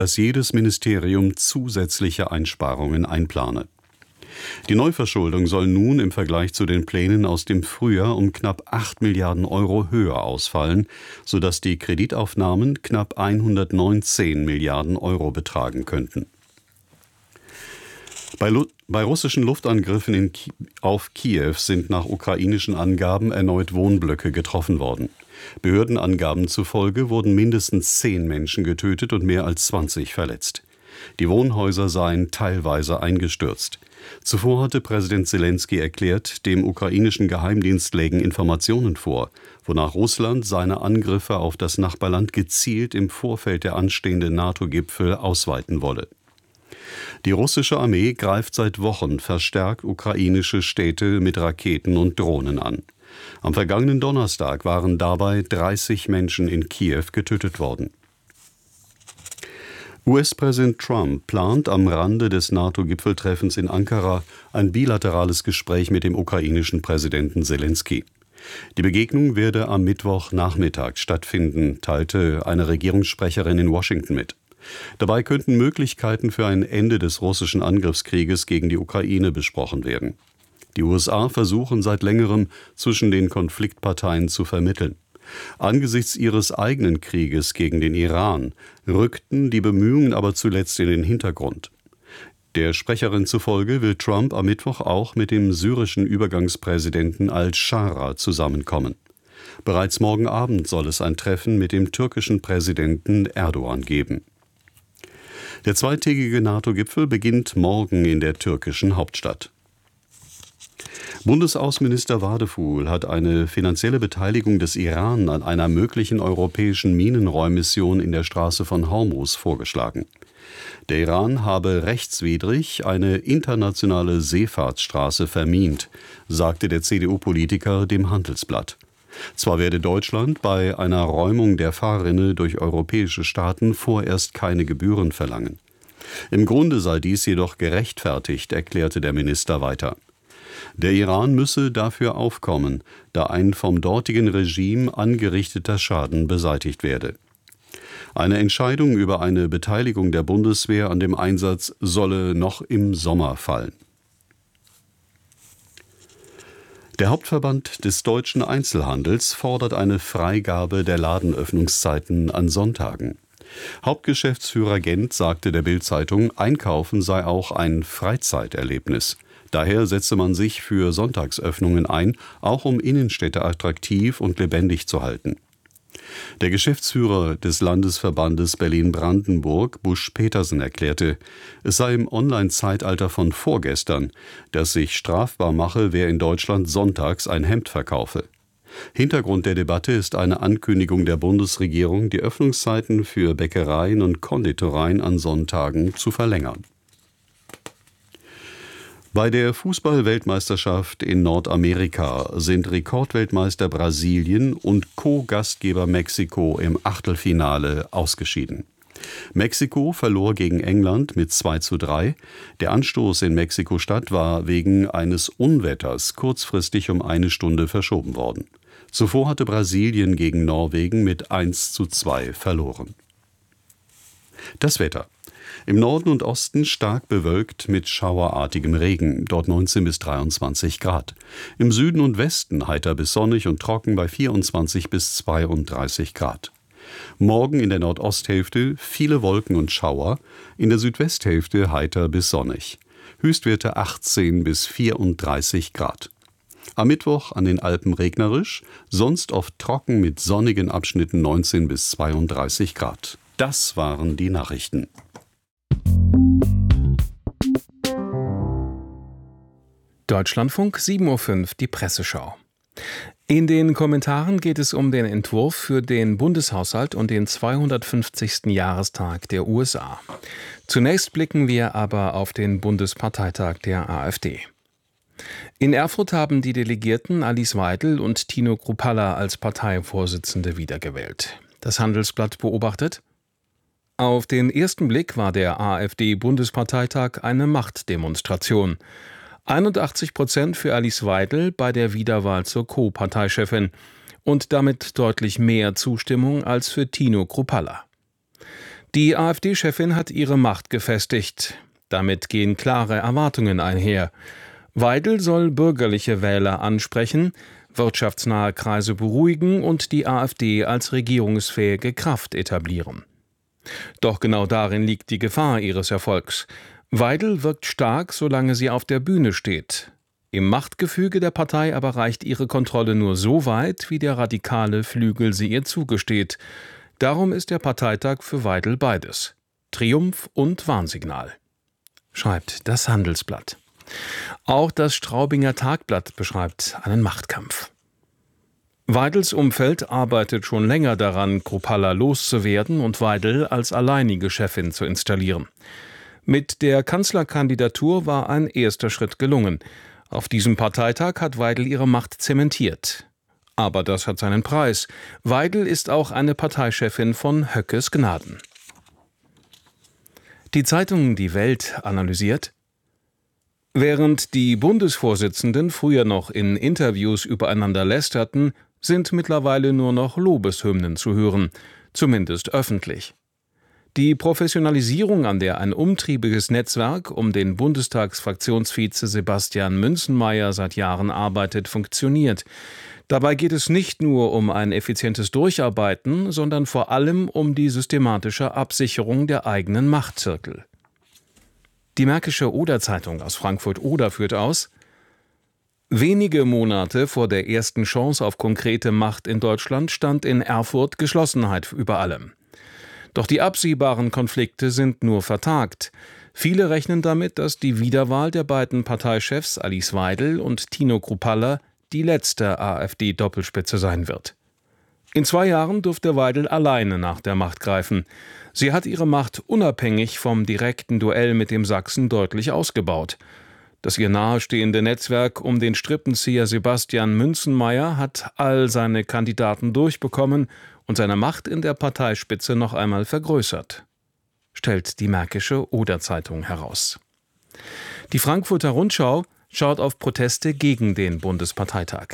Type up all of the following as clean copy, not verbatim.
dass jedes Ministerium zusätzliche Einsparungen einplane. Die Neuverschuldung soll nun im Vergleich zu den Plänen aus dem Frühjahr um knapp 8 Milliarden Euro höher ausfallen, sodass die Kreditaufnahmen knapp 119 Milliarden Euro betragen könnten. Bei russischen Luftangriffen auf Kiew sind nach ukrainischen Angaben erneut Wohnblöcke getroffen worden. Behördenangaben zufolge wurden mindestens 10 Menschen getötet und mehr als 20 verletzt. Die Wohnhäuser seien teilweise eingestürzt. Zuvor hatte Präsident Selenskyj erklärt, dem ukrainischen Geheimdienst lägen Informationen vor, wonach Russland seine Angriffe auf das Nachbarland gezielt im Vorfeld der anstehenden NATO-Gipfel ausweiten wolle. Die russische Armee greift seit Wochen verstärkt ukrainische Städte mit Raketen und Drohnen an. Am vergangenen Donnerstag waren dabei 30 Menschen in Kiew getötet worden. US-Präsident Trump plant am Rande des NATO-Gipfeltreffens in Ankara ein bilaterales Gespräch mit dem ukrainischen Präsidenten Selenskyj. Die Begegnung werde am Mittwochnachmittag stattfinden, teilte eine Regierungssprecherin in Washington mit. Dabei könnten Möglichkeiten für ein Ende des russischen Angriffskrieges gegen die Ukraine besprochen werden. Die USA versuchen seit längerem, zwischen den Konfliktparteien zu vermitteln. Angesichts ihres eigenen Krieges gegen den Iran rückten die Bemühungen aber zuletzt in den Hintergrund. Der Sprecherin zufolge will Trump am Mittwoch auch mit dem syrischen Übergangspräsidenten al-Shara zusammenkommen. Bereits morgen Abend soll es ein Treffen mit dem türkischen Präsidenten Erdogan geben. Der zweitägige NATO-Gipfel beginnt morgen in der türkischen Hauptstadt. Bundesaußenminister Wadefuhl hat eine finanzielle Beteiligung des Iran an einer möglichen europäischen Minenräummission in der Straße von Hormuz vorgeschlagen. Der Iran habe rechtswidrig eine internationale Seefahrtsstraße vermint, sagte der CDU-Politiker dem Handelsblatt. Zwar werde Deutschland bei einer Räumung der Fahrrinne durch europäische Staaten vorerst keine Gebühren verlangen. Im Grunde sei dies jedoch gerechtfertigt, erklärte der Minister weiter. Der Iran müsse dafür aufkommen, da ein vom dortigen Regime angerichteter Schaden beseitigt werde. Eine Entscheidung über eine Beteiligung der Bundeswehr an dem Einsatz solle noch im Sommer fallen. Der Hauptverband des deutschen Einzelhandels fordert eine Freigabe der Ladenöffnungszeiten an Sonntagen. Hauptgeschäftsführer Gent sagte der Bild-Zeitung, Einkaufen sei auch ein Freizeiterlebnis. Daher setze man sich für Sonntagsöffnungen ein, auch um Innenstädte attraktiv und lebendig zu halten. Der Geschäftsführer des Landesverbandes Berlin-Brandenburg, Busch-Petersen, erklärte, es sei im Online-Zeitalter von vorgestern, dass sich strafbar mache, wer in Deutschland sonntags ein Hemd verkaufe. Hintergrund der Debatte ist eine Ankündigung der Bundesregierung, die Öffnungszeiten für Bäckereien und Konditoreien an Sonntagen zu verlängern. Bei der Fußball-Weltmeisterschaft in Nordamerika sind Rekordweltmeister Brasilien und Co-Gastgeber Mexiko im Achtelfinale ausgeschieden. Mexiko verlor gegen England mit 2:3. Der Anstoß in Mexiko-Stadt war wegen eines Unwetters kurzfristig um 1 Stunde verschoben worden. Zuvor hatte Brasilien gegen Norwegen mit 1:2 verloren. Das Wetter. Im Norden und Osten stark bewölkt mit schauerartigem Regen, dort 19 bis 23 Grad. Im Süden und Westen heiter bis sonnig und trocken bei 24 bis 32 Grad. Morgen in der Nordosthälfte viele Wolken und Schauer, in der Südwesthälfte heiter bis sonnig. Höchstwerte 18 bis 34 Grad. Am Mittwoch an den Alpen regnerisch, sonst oft trocken mit sonnigen Abschnitten 19 bis 32 Grad. Das waren die Nachrichten. Deutschlandfunk 7:05 Uhr, die Presseschau. In den Kommentaren geht es um den Entwurf für den Bundeshaushalt und den 250. Jahrestag der USA. Zunächst blicken wir aber auf den Bundesparteitag der AfD. In Erfurt haben die Delegierten Alice Weidel und Tino Kruppalla als Parteivorsitzende wiedergewählt. Das Handelsblatt beobachtet: Auf den ersten Blick war der AfD-Bundesparteitag eine Machtdemonstration. 81% für Alice Weidel bei der Wiederwahl zur Co-Parteichefin und damit deutlich mehr Zustimmung als für Tino Kruppalla. Die AfD-Chefin hat ihre Macht gefestigt. Damit gehen klare Erwartungen einher. Weidel soll bürgerliche Wähler ansprechen, wirtschaftsnahe Kreise beruhigen und die AfD als regierungsfähige Kraft etablieren. Doch genau darin liegt die Gefahr ihres Erfolgs. Weidel wirkt stark, solange sie auf der Bühne steht. Im Machtgefüge der Partei aber reicht ihre Kontrolle nur so weit, wie der radikale Flügel sie ihr zugesteht. Darum ist der Parteitag für Weidel beides: Triumph und Warnsignal. Schreibt das Handelsblatt. Auch das Straubinger Tagblatt beschreibt einen Machtkampf. Weidels Umfeld arbeitet schon länger daran, Kruppalla loszuwerden und Weidel als alleinige Chefin zu installieren. Mit der Kanzlerkandidatur war ein erster Schritt gelungen. Auf diesem Parteitag hat Weidel ihre Macht zementiert. Aber das hat seinen Preis. Weidel ist auch eine Parteichefin von Höckes Gnaden. Die Zeitung Die Welt analysiert: Während die Bundesvorsitzenden früher noch in Interviews übereinander lästerten, sind mittlerweile nur noch Lobeshymnen zu hören, zumindest öffentlich. Die Professionalisierung, an der ein umtriebiges Netzwerk um den Bundestagsfraktionsvize Sebastian Münzenmaier seit Jahren arbeitet, funktioniert. Dabei geht es nicht nur um ein effizientes Durcharbeiten, sondern vor allem um die systematische Absicherung der eigenen Machtzirkel. Die Märkische Oder-Zeitung aus Frankfurt-Oder führt aus: Wenige Monate vor der ersten Chance auf konkrete Macht in Deutschland stand in Erfurt Geschlossenheit über allem. Doch die absehbaren Konflikte sind nur vertagt. Viele rechnen damit, dass die Wiederwahl der beiden Parteichefs Alice Weidel und Tino Kruppalla die letzte AfD-Doppelspitze sein wird. In 2 Jahren dürfte Weidel alleine nach der Macht greifen. Sie hat ihre Macht unabhängig vom direkten Duell mit dem Sachsen deutlich ausgebaut. Das ihr nahestehende Netzwerk um den Strippenzieher Sebastian Münzenmaier hat all seine Kandidaten durchbekommen und seine Macht in der Parteispitze noch einmal vergrößert, stellt die Märkische Oder-Zeitung heraus. Die Frankfurter Rundschau schaut auf Proteste gegen den Bundesparteitag.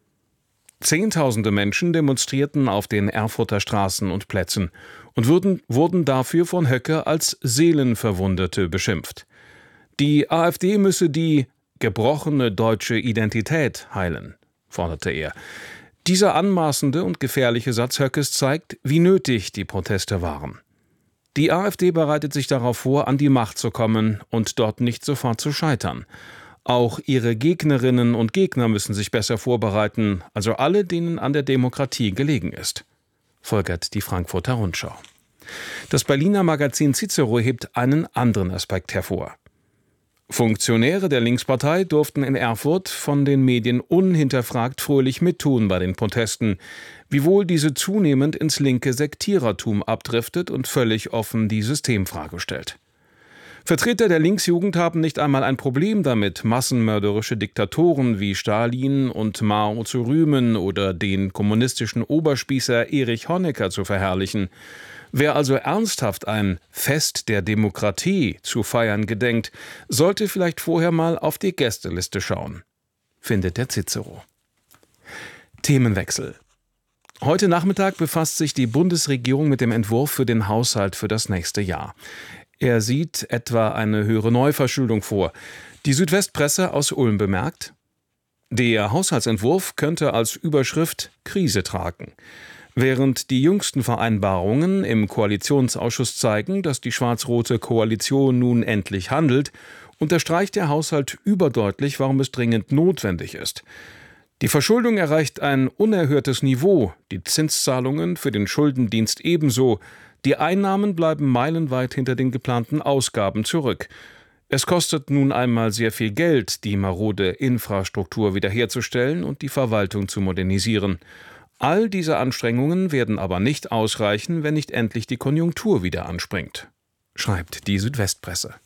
Zehntausende Menschen demonstrierten auf den Erfurter Straßen und Plätzen und wurden dafür von Höcke als Seelenverwundete beschimpft. Die AfD müsse die gebrochene deutsche Identität heilen, forderte er. Dieser anmaßende und gefährliche Satz Höckes zeigt, wie nötig die Proteste waren. Die AfD bereitet sich darauf vor, an die Macht zu kommen und dort nicht sofort zu scheitern. Auch ihre Gegnerinnen und Gegner müssen sich besser vorbereiten, also alle, denen an der Demokratie gelegen ist, folgert die Frankfurter Rundschau. Das Berliner Magazin Cicero hebt einen anderen Aspekt hervor. Funktionäre der Linkspartei durften in Erfurt von den Medien unhinterfragt fröhlich mittun bei den Protesten, wiewohl diese zunehmend ins linke Sektierertum abdriftet und völlig offen die Systemfrage stellt. Vertreter der Linksjugend haben nicht einmal ein Problem damit, massenmörderische Diktatoren wie Stalin und Mao zu rühmen oder den kommunistischen Oberspießer Erich Honecker zu verherrlichen. Wer also ernsthaft ein Fest der Demokratie zu feiern gedenkt, sollte vielleicht vorher mal auf die Gästeliste schauen, findet der Cicero. Themenwechsel. Heute Nachmittag befasst sich die Bundesregierung mit dem Entwurf für den Haushalt für das nächste Jahr. Er sieht etwa eine höhere Neuverschuldung vor. Die Südwestpresse aus Ulm bemerkt: Der Haushaltsentwurf könnte als Überschrift Krise tragen. Während die jüngsten Vereinbarungen im Koalitionsausschuss zeigen, dass die schwarz-rote Koalition nun endlich handelt, unterstreicht der Haushalt überdeutlich, warum es dringend notwendig ist. Die Verschuldung erreicht ein unerhörtes Niveau, die Zinszahlungen für den Schuldendienst ebenso. Die Einnahmen bleiben meilenweit hinter den geplanten Ausgaben zurück. Es kostet nun einmal sehr viel Geld, die marode Infrastruktur wiederherzustellen und die Verwaltung zu modernisieren. All diese Anstrengungen werden aber nicht ausreichen, wenn nicht endlich die Konjunktur wieder anspringt, schreibt die Südwestpresse.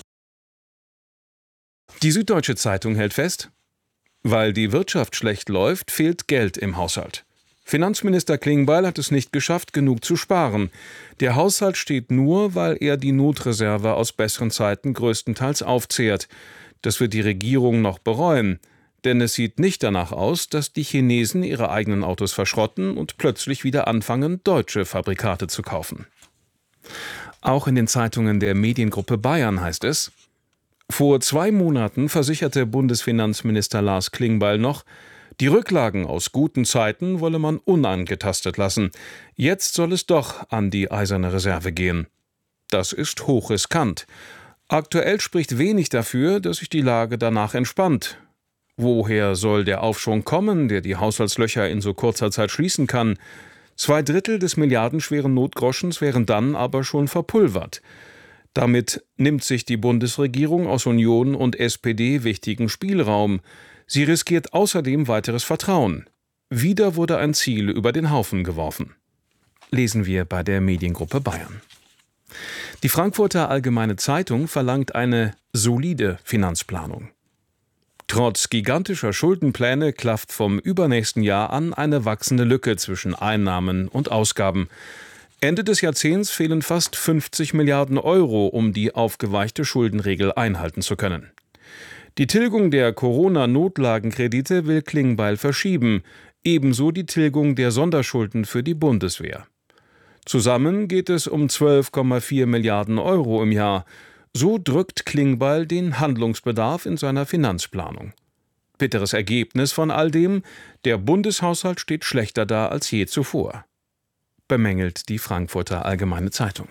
Die Süddeutsche Zeitung hält fest: Weil die Wirtschaft schlecht läuft, fehlt Geld im Haushalt. Finanzminister Klingbeil hat es nicht geschafft, genug zu sparen. Der Haushalt steht nur, weil er die Notreserve aus besseren Zeiten größtenteils aufzehrt. Das wird die Regierung noch bereuen. Denn es sieht nicht danach aus, dass die Chinesen ihre eigenen Autos verschrotten und plötzlich wieder anfangen, deutsche Fabrikate zu kaufen. Auch in den Zeitungen der Mediengruppe Bayern heißt es: Vor 2 Monaten versicherte Bundesfinanzminister Lars Klingbeil noch, die Rücklagen aus guten Zeiten wolle man unangetastet lassen. Jetzt soll es doch an die eiserne Reserve gehen. Das ist hochriskant. Aktuell spricht wenig dafür, dass sich die Lage danach entspannt. Woher soll der Aufschwung kommen, der die Haushaltslöcher in so kurzer Zeit schließen kann? 2/3 des milliardenschweren Notgroschens wären dann aber schon verpulvert. Damit nimmt sich die Bundesregierung aus Union und SPD wichtigen Spielraum. Sie riskiert außerdem weiteres Vertrauen. Wieder wurde ein Ziel über den Haufen geworfen. Lesen wir bei der Mediengruppe Bayern. Die Frankfurter Allgemeine Zeitung verlangt eine solide Finanzplanung. Trotz gigantischer Schuldenpläne klafft vom übernächsten Jahr an eine wachsende Lücke zwischen Einnahmen und Ausgaben. Ende des Jahrzehnts fehlen fast 50 Milliarden Euro, um die aufgeweichte Schuldenregel einhalten zu können. Die Tilgung der Corona-Notlagenkredite will Klingbeil verschieben, ebenso die Tilgung der Sonderschulden für die Bundeswehr. Zusammen geht es um 12,4 Milliarden Euro im Jahr. So drückt Klingbeil den Handlungsbedarf in seiner Finanzplanung. Bitteres Ergebnis von all dem: Der Bundeshaushalt steht schlechter da als je zuvor, bemängelt die Frankfurter Allgemeine Zeitung.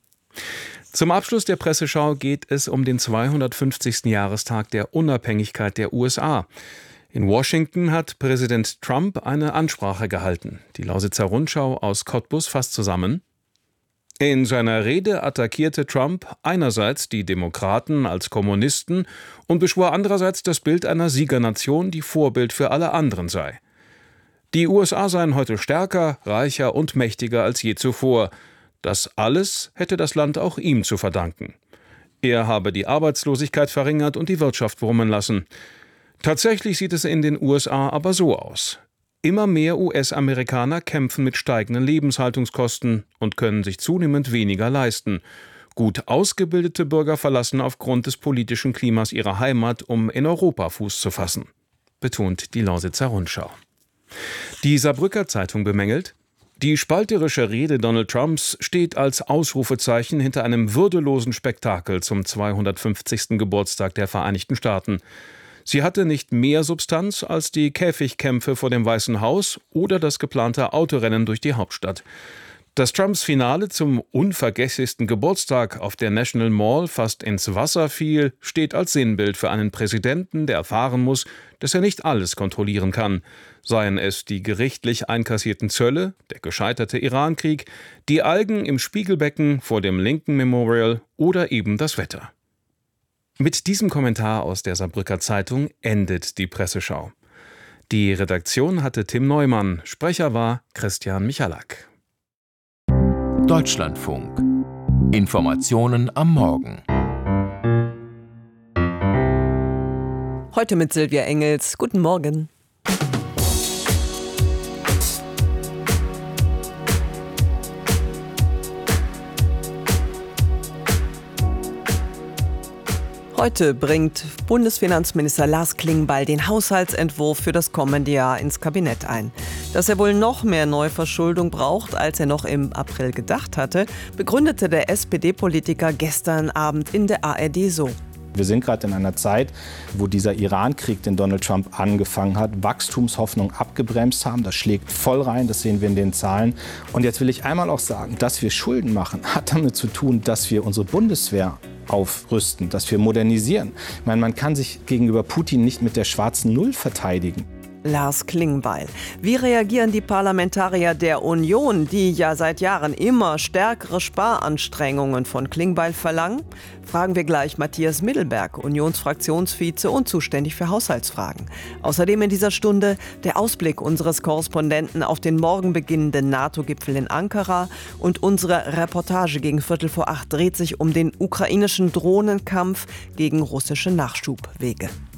Zum Abschluss der Presseschau geht es um den 250. Jahrestag der Unabhängigkeit der USA. In Washington hat Präsident Trump eine Ansprache gehalten. Die Lausitzer Rundschau aus Cottbus fasst zusammen: In seiner Rede attackierte Trump einerseits die Demokraten als Kommunisten und beschwor andererseits das Bild einer Siegernation, die Vorbild für alle anderen sei. Die USA seien heute stärker, reicher und mächtiger als je zuvor. Das alles hätte das Land auch ihm zu verdanken. Er habe die Arbeitslosigkeit verringert und die Wirtschaft brummen lassen. Tatsächlich sieht es in den USA aber so aus: Immer mehr US-Amerikaner kämpfen mit steigenden Lebenshaltungskosten und können sich zunehmend weniger leisten. Gut ausgebildete Bürger verlassen aufgrund des politischen Klimas ihre Heimat, um in Europa Fuß zu fassen, betont die Lausitzer Rundschau. Die Saarbrücker Zeitung bemängelt: Die spalterische Rede Donald Trumps steht als Ausrufezeichen hinter einem würdelosen Spektakel zum 250. Geburtstag der Vereinigten Staaten. Sie hatte nicht mehr Substanz als die Käfigkämpfe vor dem Weißen Haus oder das geplante Autorennen durch die Hauptstadt. Dass Trumps Finale zum unvergesslichsten Geburtstag auf der National Mall fast ins Wasser fiel, steht als Sinnbild für einen Präsidenten, der erfahren muss, dass er nicht alles kontrollieren kann. Seien es die gerichtlich einkassierten Zölle, der gescheiterte Irankrieg, die Algen im Spiegelbecken vor dem Lincoln Memorial oder eben das Wetter. Mit diesem Kommentar aus der Saarbrücker Zeitung endet die Presseschau. Die Redaktion hatte Tim Neumann, Sprecher war Christian Michalak. Deutschlandfunk. Informationen am Morgen. Heute mit Silvia Engels. Guten Morgen. Heute bringt Bundesfinanzminister Lars Klingbeil den Haushaltsentwurf für das kommende Jahr ins Kabinett ein. Dass er wohl noch mehr Neuverschuldung braucht, als er noch im April gedacht hatte, begründete der SPD-Politiker gestern Abend in der ARD so. Wir sind gerade in einer Zeit, wo dieser Irankrieg, den Donald Trump angefangen hat, Wachstumshoffnung abgebremst haben. Das schlägt voll rein, das sehen wir in den Zahlen. Und jetzt will ich einmal auch sagen, dass wir Schulden machen, hat damit zu tun, dass wir unsere Bundeswehr aufrüsten, dass wir modernisieren. Ich meine, man kann sich gegenüber Putin nicht mit der schwarzen Null verteidigen. Lars Klingbeil. Wie reagieren die Parlamentarier der Union, die ja seit Jahren immer stärkere Sparanstrengungen von Klingbeil verlangen? Fragen wir gleich Matthias Middelberg, Unionsfraktionsvize und zuständig für Haushaltsfragen. Außerdem in dieser Stunde der Ausblick unseres Korrespondenten auf den morgen beginnenden NATO-Gipfel in Ankara und unsere Reportage gegen 7:45 dreht sich um den ukrainischen Drohnenkampf gegen russische Nachschubwege.